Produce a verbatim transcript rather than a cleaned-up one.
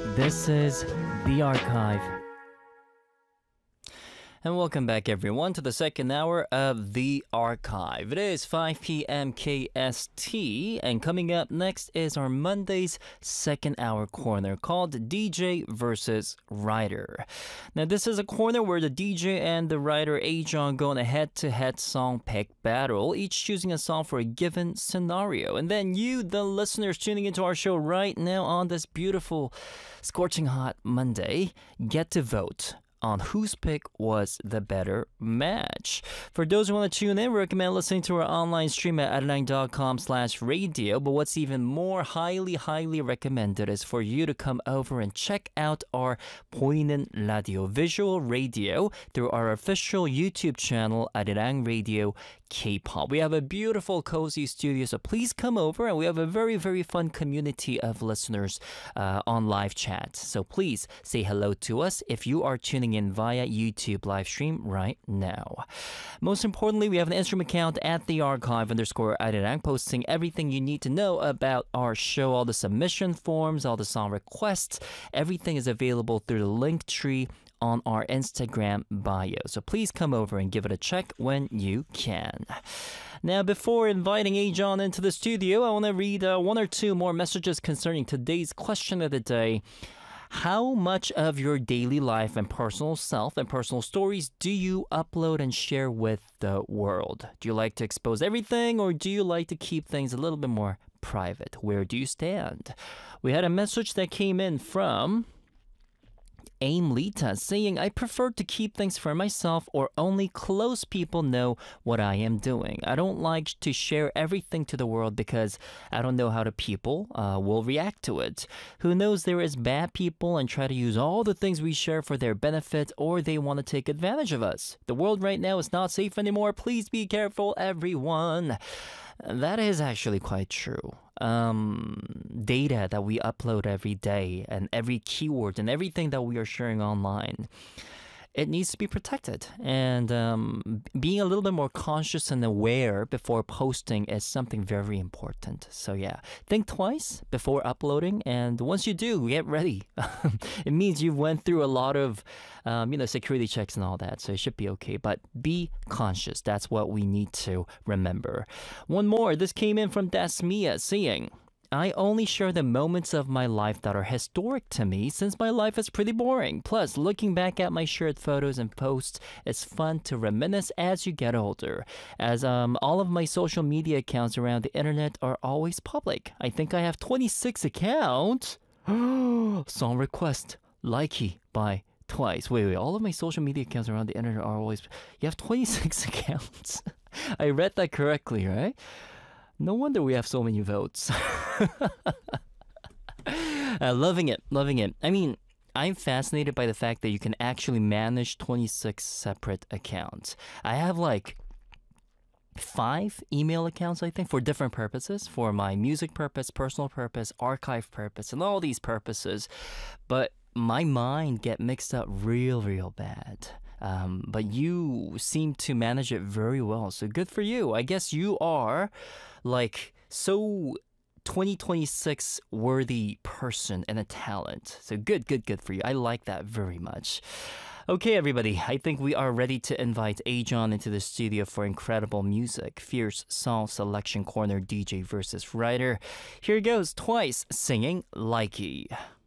This is The Archive. And welcome back, everyone, to the second hour of The Archive. It is five p.m. K S T, and coming up next is our Monday's second hour corner called D J versus Writer. Now, this is a corner where the D J and the writer A-Jong go on a head-to-head song pick battle, each choosing a song for a given scenario. And then you, the listeners tuning into our show right now on this beautiful, scorching hot Monday, get to vote on whose pick was the better match. For those who want to tune in, we recommend listening to our online stream at arirang.com slash radio. But what's even more highly, highly recommended is for you to come over and check out our 보이는 라디오 visual radio through our official YouTube channel, Arirang Radio K-pop. We have a beautiful, cozy studio, so please come over, and we have a very, very fun community of listeners uh, on live chat. So please say hello to us if you are tuning in via YouTube live stream right now. Most importantly, we have an Instagram account at the archive underscore Arirang, posting everything you need to know about our show, all the submission forms, all the song requests. Everything is available through the link tree on our Instagram bio. So please come over and give it a check when you can. Now, before inviting A-Jong into the studio, I want to read uh, one or two more messages concerning today's question of the day. How much of your daily life and personal self and personal stories do you upload and share with the world? Do you like to expose everything, or do you like to keep things a little bit more private? Where do you stand? We had a message that came in from Aim Lita saying, I prefer to keep things for myself, or only close people know what I am doing. I don't like to share everything to the world because I don't know how the people uh, will react to it. Who knows, there is bad people and try to use all the things we share for their benefit, or they want to take advantage of us. The world right now is not safe anymore. Please be careful, everyone. That is actually quite true. Um, data that we upload every day, and every keyword and everything that we are sharing online, it needs to be protected. And um, being a little bit more conscious and aware before posting is something very important. So yeah, think twice before uploading, and once you do, get ready. It means you went through a lot of um, you know, security checks and all that, so it should be okay. But be conscious. That's what we need to remember. One more. This came in from Dasmia saying, I only share the moments of my life that are historic to me, since my life is pretty boring. Plus, looking back at my shared photos and posts is fun to reminisce as you get older, as um, all of my social media accounts around the internet are always public. I think I have twenty-six accounts. Song request, Likey by Twice. Wait, wait, all of my social media accounts around the internet are always... You have twenty-six accounts. I read that correctly, right? No wonder we have so many votes. uh, loving it, loving it. I mean, I'm fascinated by the fact that you can actually manage twenty-six separate accounts. I have like five email accounts, I think, for different purposes. For my music purpose, personal purpose, archive purpose, and all these purposes. But my mind get mixed up real, real bad. Um, but you seem to manage it very well. So good for you. I guess you are like so twenty twenty-six worthy person and a talent. So good, good, good for you. I like that very much. Okay, everybody, I think we are ready to invite A-Jong into the studio for incredible music. Fierce song selection corner, D J versus writer. Here goes, Twice singing Likey.